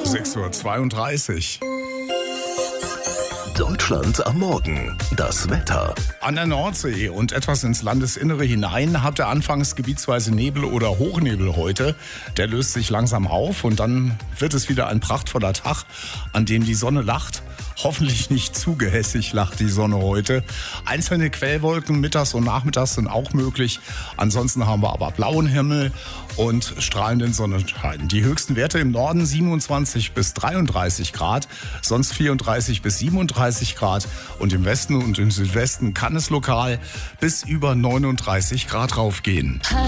6:32 Uhr. Deutschland am Morgen. Das Wetter. An der Nordsee und etwas ins Landesinnere hinein habt ihr anfangs gebietsweise Nebel oder Hochnebel heute. Der löst sich langsam auf und dann wird es wieder ein prachtvoller Tag, an dem die Sonne lacht. Hoffentlich nicht zu gehässig lacht die Sonne heute. Einzelne Quellwolken mittags und nachmittags sind auch möglich. Ansonsten haben wir aber blauen Himmel und strahlenden Sonnenschein. Die höchsten Werte im Norden 27 bis 33 Grad, sonst 34 bis 37 Grad. Und im Westen und im Südwesten kann es lokal bis über 39 Grad raufgehen.